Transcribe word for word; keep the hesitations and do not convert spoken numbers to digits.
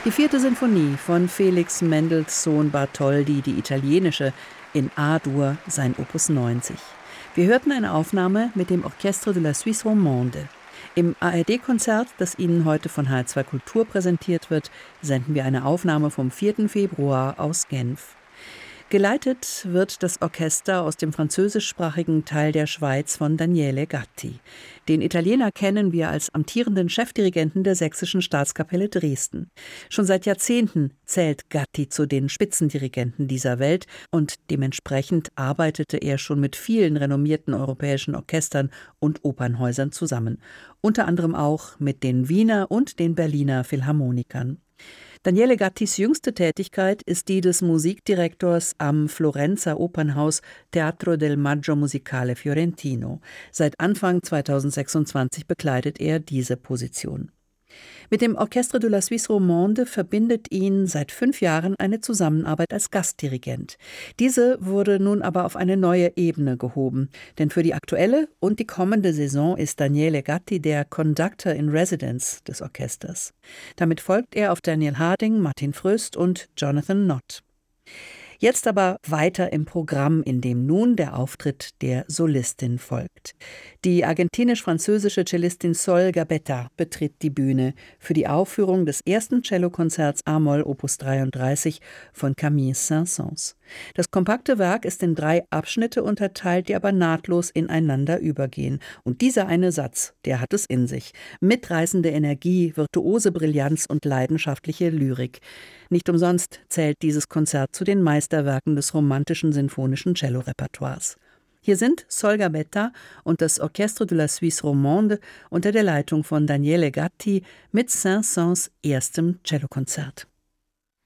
Die vierte Sinfonie von Felix Mendelssohn Bartholdy, die italienische, in A-Dur, sein Opus neunzig. Wir hörten eine Aufnahme mit dem Orchestre de la Suisse Romande. Im A R D-Konzert, das Ihnen heute von H R zwei Kultur präsentiert wird, senden wir eine Aufnahme vom vierten Februar aus Genf. Geleitet wird das Orchester aus dem französischsprachigen Teil der Schweiz von Daniele Gatti. Den Italiener kennen wir als amtierenden Chefdirigenten der Sächsischen Staatskapelle Dresden. Schon seit Jahrzehnten zählt Gatti zu den Spitzendirigenten dieser Welt und dementsprechend arbeitete er schon mit vielen renommierten europäischen Orchestern und Opernhäusern zusammen. Unter anderem auch mit den Wiener und den Berliner Philharmonikern. Daniele Gattis jüngste Tätigkeit ist die des Musikdirektors am Florenzer Opernhaus Teatro del Maggio Musicale Fiorentino. Seit Anfang zweitausendsechsundzwanzig bekleidet er diese Position. Mit dem Orchestre de la Suisse Romande verbindet ihn seit fünf Jahren eine Zusammenarbeit als Gastdirigent. Diese wurde nun aber auf eine neue Ebene gehoben, denn für die aktuelle und die kommende Saison ist Daniele Gatti der Conductor in Residence des Orchesters. Damit folgt er auf Daniel Harding, Martin Fröst und Jonathan Nott. Jetzt aber weiter im Programm, in dem nun der Auftritt der Solistin folgt. Die argentinisch-französische Cellistin Sol Gabetta betritt die Bühne für die Aufführung des ersten Cellokonzerts A-Moll Opus dreiunddreißig von Camille Saint-Saëns. Das kompakte Werk ist in drei Abschnitte unterteilt, die aber nahtlos ineinander übergehen. Und dieser eine Satz, der hat es in sich. Mitreißende Energie, virtuose Brillanz und leidenschaftliche Lyrik. Nicht umsonst zählt dieses Konzert zu den Meisterwerken des romantischen sinfonischen Cello-Repertoires. Hier sind Sol Gabetta und das Orchestre de la Suisse Romande unter der Leitung von Daniele Gatti mit Saint-Saëns erstem Cellokonzert.